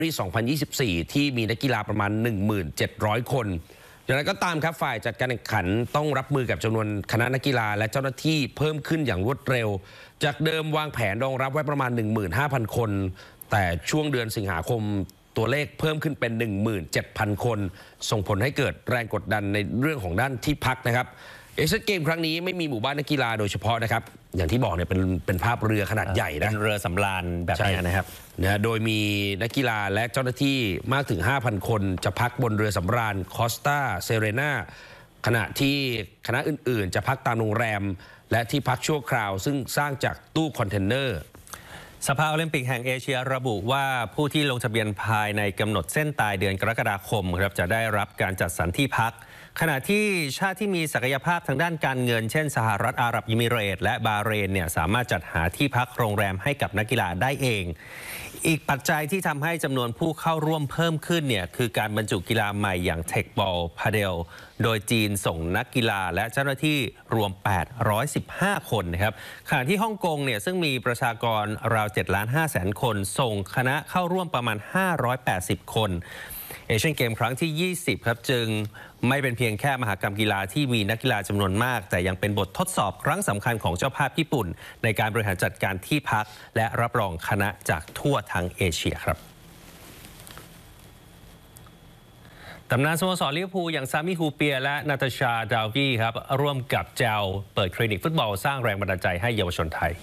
2024 ที่มีนักกีฬาประมาณ 17,000 คนอย่างไรก็ตามครับฝ่ายจัดการแข่งขันต้องรับมือกับจำนวนคณะนักกีฬาและเจ้าหน้าที่เพิ่มขึ้นอย่างรวดเร็วจากเดิมวางแผนรองรับไว้ประมาณ 15,000 คนแต่ช่วงเดือนสิงหาคมตัวเลขเพิ่มขึ้นเป็น 17,000 คนส่งผลให้เกิดแรงกดดันในเรื่องของด้านที่พักนะครับเอเชียนเกมครั้งนี้ไม่มีหมู่บ้านนักกีฬาโดยเฉพาะนะครับอย่างที่บอกเนี่ยเป็นภาพเรือขนาดใหญ่นะเรือสำราญแบบนี้นะครับโดยมีนักกีฬาและเจ้าหน้าที่มากถึง 5,000 คนจะพักบนเรือสำราญคอสตาเซเรนาขณะที่คณะอื่นๆจะพักตามโรงแรมและที่พักชั่วคราวซึ่งสร้างจากตู้คอนเทนเนอร์สภาโอลิมปิกแห่งเอเชียระบุว่าผู้ที่ลงทะเบียนภายในกำหนดเส้นตายเดือนกรกฎาคมครับจะได้รับการจัดสรรที่พักขณะที่ชาติที่มีศักยภาพทางด้านการเงินเช่นสหรัฐอาหรับเอมิเรตส์และบาห์เรนเนี่ยสามารถจัดหาที่พักโรงแรมให้กับนักกีฬาได้เองอีกปัจจัยที่ทำให้จำนวนผู้เข้าร่วมเพิ่มขึ้นเนี่ยคือการบรรจุกีฬาใหม่อย่างเทคบอลพาเดลโดยจีนส่งนักกีฬาและเจ้าหน้าที่รวม815 คนนะครับขณะที่ฮ่องกงเนี่ยซึ่งมีประชากรราว 7,500,000 คนส่งคณะเข้าร่วมประมาณ580 คนเอเชียนเกมครั้งที่ 20 ครับจึงไม่เป็นเพียงแค่มหกรรมกีฬาที่มีนักกีฬาจำนวนมากแต่ยังเป็นบททดสอบครั้งสำคัญของเจ้าภาพญี่ปุ่นในการบริหารจัดการที่พักและรับรองคณะจากทั่วทั้งเอเชียครับตำนานสโมสรลิเวอร์พูลอย่างซามิฮูเปียและนาตาชาดาวีครับร่วมกับเจลเปิดคลินิกฟุตบอลสร้างแรงบันดาลใจให้เยาวชนไทย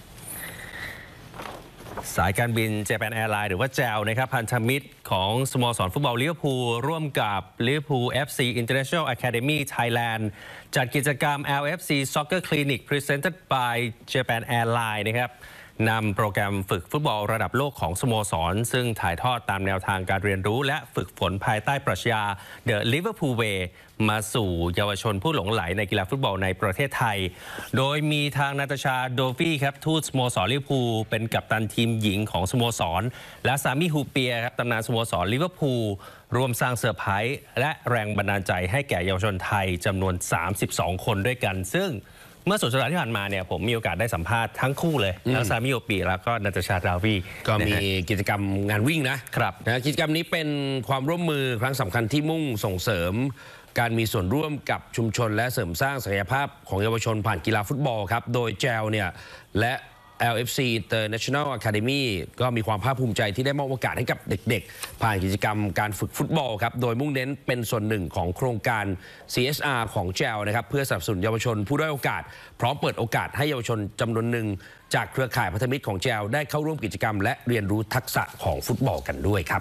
สายการบินเจแปนแอร์ไลน์หรือว่าเจลนะครับพันธมิตรของสโมสรฟุตบอลลิเวอร์พูลร่วมกับลิเวอร์พูล FC International Academy Thailand จัดกิจกรรม LFC Soccer Clinic Presented by Japan Airlines นะครับนำโปรแกรมฝึกฟุตบอลระดับโลกของสโมสรซึ่งถ่ายทอดตามแนวทางการเรียนรู้และฝึกฝนภายใต้ปรัชญา The Liverpool Way มาสู่เยาวชนผู้หลงใหลในกีฬาฟุตบอลในประเทศไทยโดยมีทางนาตาชาโดฟี่ครับทูตสโมสรลิเวอร์พูลเป็นกัปตันทีมหญิงของสโมสรและซามิฮูเปียครับตำนานสโมสรลิเวอร์พูลร่วมสร้างเซอร์ไพรส์และแรงบันดาลใจให้แก่เยาวชนไทยจำนวน32 คนด้วยกันซึ่งเมื่อสุดสัปดาห์ที่ผ่านมาเนี่ยผมมีโอกาสได้สัมภาษณ์ทั้งคู่เลยทั้งซามิโอปีแล้วก็นาตาชาดาวีก็มีกิจกรรมงานวิ่งนะครับกิจกรรมนี้เป็นความร่วมมือครั้งสำคัญที่มุ่งส่งเสริมการมีส่วนร่วมกับชุมชนและเสริมสร้างศักยภาพของเยาวชนผ่านกีฬาฟุตบอลครับโดยเจลเนี่ยและ LFC International Academy ก็มีความภาคภูมิใจที่ได้มอบโอกาสให้กับเด็กๆผ่านกิจกรรมการฝึกฟุตบอลครับโดยมุ่งเน้นเป็นส่วนหนึ่งของโครงการ CSR ของเจลนะครับเพื่อสนับสนุนเยาวชนผู้ด้อยโอกาสพร้อมเปิดโอกาสให้เยาวชนจำนวนหนึ่งจากเครือข่ายพันธมิตรของเจลได้เข้าร่วมกิจกรรมและเรียนรู้ทักษะของฟุตบอลกันด้วยครับ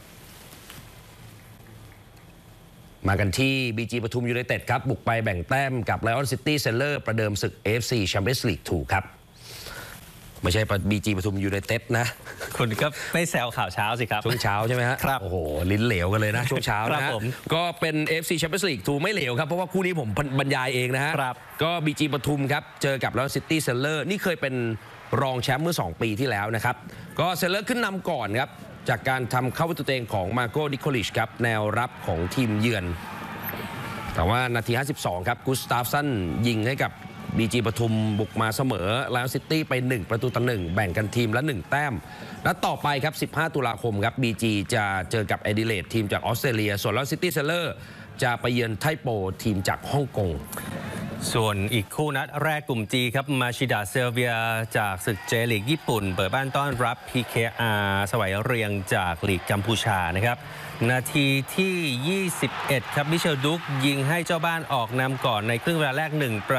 มากันที่ BG ปทุมยูไนเต็ดครับบุกไปแบ่งแต้มกับ Lion City Seller ประเดิมศึก AFC Champions League 2 ครับไม่ใช่ BG ปทุมยูไนเต็ดนะคุณก็ไม่แซวข่าวเช้าสิครับช่วงเช้าใช่ไหมฮะครับโอ้โหลิ้นเหลวกันเลยนะช่วงเช้านะก็เป็น AFC Champions League 2ไม่เหลวครับเพราะว่าคู่นี้ผมบรรยายเองนะฮะก็ BG ปทุมครับเจอกับ Lion City Seller นี่เคยเป็นรองแชมป์เมื่อ2 ปีที่แล้วนะครับก็ Seller ขึ้นนำก่อนครับจากการทำเข้าประตูเตงของมาโกนิโคลิชครับแนวรับของทีมเยือนแต่ว่านาที 52 ครับกุสตาฟสันยิงให้กับ BG ปทุมบุกมาเสมอไลออนซิตี้ไป1-1แบ่งกันทีมละ1 แต้มและต่อไปครับ15 ตุลาคมครับ BG จะเจอกับเอดิเลดทีมจากออสเตรเลียส่วนไลออนซิตี้เซเลอร์จะไปเยือนไทโปทีมจากฮ่องกงส่วนอีกคู่นัดแรกกลุ่ม G ครับมาชิดะเซลเวียจากศึกเจลีกญี่ปุ่นเปิดบ้านต้อนรับ PKR สวายเรียงจากลีกกัมพูชานะครับนาทีที่ 21 ครับมิเชลดุกยิงให้เจ้าบ้านออกนำก่อนในครึ่งเวลาแรก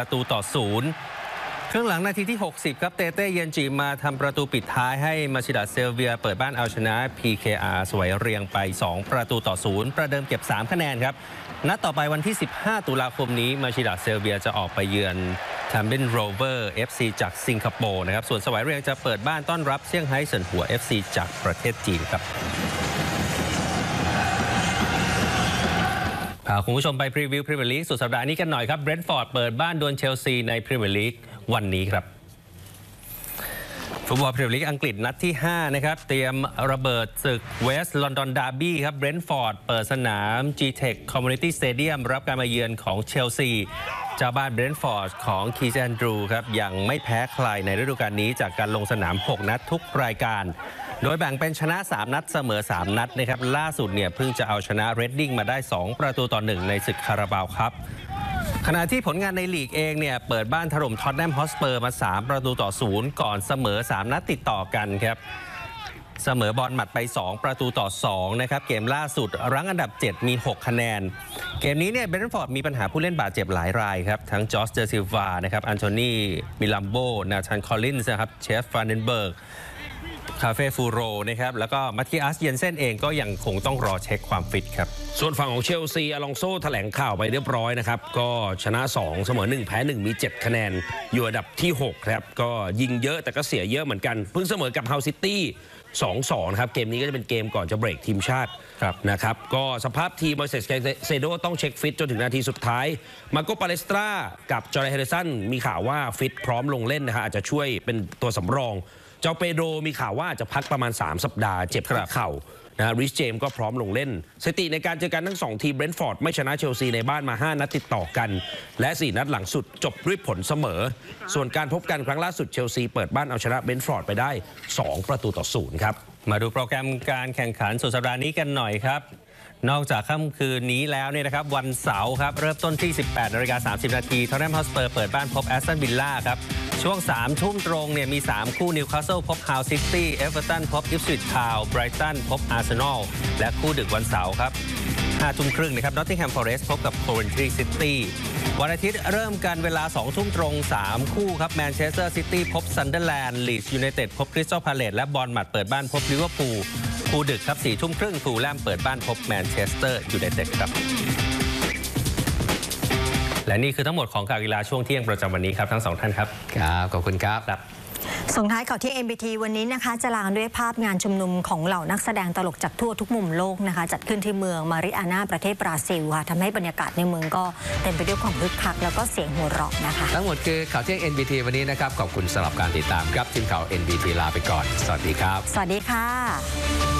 1-0ครึ่งหลังนาทีที่ 60 ครับเต้เย็นจิมาทำประตูปิดท้ายให้มาชิดะเซลเวียเปิดบ้านเอาชนะ PKR สวายเรียงไป2-0ประเดิมเก็บ3 คะแนนครับนัดต่อไปวันที่ 15 ตุลาคมนี้มาชิดะเซลเวียจะออกไปเยือนแทมเบนโรเวอร์ FC จากสิงคโปร์นะครับส่วนสวายเรียงจะเปิดบ้านต้อนรับเซี่ยงไฮ้เซินหัว FC จากประเทศจีนครับพาคุณผู้ชมไปพรีวิวพรีเมียร์ลีกสุดสัปดาห์นี้กันหน่อยครับเบรนท์ฟอร์ดเปิดบ้านดวลเชลซีในพรีเมียร์ลีกวันนี้ครับฟุตบอลพรีเมียร์ลีกอังกฤษนัดที่ 5 นะครับเตรียมระเบิดศึกเวสต์ลอนดอนดาร์บี้ครับเบรนท์ฟอร์ดเปิดสนาม G-Tech Community Stadium รับการมาเยือนของเชลซีเจ้าบ้านเบรนท์ฟอร์ดของคีแอนดรูครับยังไม่แพ้ใครในฤดูกาลนี้จากการลงสนาม6 นัดทุกรายการโดยแบ่งเป็นชนะ3นัดเสมอ3นัดนะครับล่าสุดเนี่ยเพิ่งจะเอาชนะเรดดิ้งมาได้2-1ในศึกคาราบาวครับขณะที่ผลงานในลีกเองเนี่ยเปิดบ้านถล่มท็อตแนมฮอตสเปอร์มา3-0ก่อนเสมอ3นัดติดต่อกันครับเสมอบอลหมัดไป2-2นะครับเกมล่าสุดรั้งอันดับ7มี6คะแนนเกมนี้เนี่ยเบรนท์ฟอร์ดมีปัญหาผู้เล่นบาดเจ็บหลายรายครับทั้งจอร์จเดซิลวานะครับอันโทนีมิลัมโบนาธานคอลลินส์นะครับเชฟฟรานเดนเบิร์กคาเฟ่ฟูโรนะครับแล้วก็มัตติอัสเยนเซนเองก็ยังคงต้องรอเช็คความฟิตครับส่วนฝั่งของเชลซีอลองโซแถลงข่าวไปเรียบร้อยนะครับก็ชนะ2เสมอ1แพ้1มี7คะแนนอยู่อันดับที่6ครับก็ยิงเยอะแต่ก็เสียเยอะเหมือนกันเพิ่งเสมอกับเฮาซิตี้2-2นะครับเกมนี้ก็จะเป็นเกมก่อนจะเบรกทีมชาตินะครับก็สภาพทีมมอยเซสเซโดต้องเช็คฟิตจนถึงนาทีสุดท้ายมาโกปาเลสตรากับจอร์แดนเฮเดอร์สันมีข่าวว่าฟิตพร้อมลงเล่นนะฮะอาจจะช่วยเป็นตัวสำรองเจ้าเปโดรมีข่าวว่าจะพักประมาณ3สัปดาห์เจ็บที่เข่านะริชเจมก็พร้อมลงเล่นสถิติในการเจอกันทั้ง2ทีมเบรนท์ฟอร์ดไม่ชนะเชลซีในบ้านมา5นัดติดต่อกันและ4นัดหลังสุดจบด้วยผลเสมอส่วนการพบกันครั้งล่าสุดเชลซีเปิดบ้านเอาชนะเบรนท์ฟอร์ดไปได้2-0ครับมาดูโปรแกรมการแข่งขันสุดสัปดาห์นี้กันหน่อยครับนอกจากค่ำคืนนี้แล้วเนี่ยนะครับวันเสาร์ครับเริ่มต้นที่ 18:30 น.ท็อตแนมฮอตสเปอร์เปิดบ้านพบแอสตันวิลล่าครับช่วง 3 ทุ่มตรงเนี่ยมี3คู่นิวคาสเซิลพบฮาวซิตี้เอเวอร์ตันพบอิปสวิชทาวน์ไบรตันพบอาร์เซนอลและคู่ดึกวันเสาร์ครับ5 ทุ่มครึ่งนะครับนอตติงแฮมฟอเรสต์พบกับโคเวนทรีซิตี้วันอาทิตย์เริ่มกันเวลา 2 ทุ่มตรง3คู่ครับแมนเชสเตอร์ซิตี้พบซันเดอร์แลนด์ลีดส์ยูไนเต็ดพบคริสตัลพาเลซและบอร์นมัธเปิดบ้านพบลิเวอร์พูลคู่ดึกครับ 4 ทุ่มครึ่งฟูลแลมเปิดบ้านพบแมนเชสเตอร์ยูไนเต็ดครับและนี่คือทั้งหมดของข่าวกีฬาช่วงเที่ยงประจำวันนี้ครับทั้ง2ท่านครับครับขอบคุณครับส่งท้ายข่าวที่ MBT วันนี้นะคะจะลาด้วยภาพงานชุมนุมของเหล่านักแสดงตลกจากทั่วทุกมุมโลกนะคะจัดขึ้นที่เมืองมาริอานาประเทศบราซิลค่ะทำให้บรรยากาศในเมืองก็เต็มไปด้วยความคึกคักแล้วก็เสียงหัวเราะนะคะทั้งหมดคือข่าวเที่ยง NBT วันนี้นะครับขอบคุณสำหรับการติดตามครับทีมข่าว NBT ลาไปก่อนสวัสดีครับสวัสดีค่ะ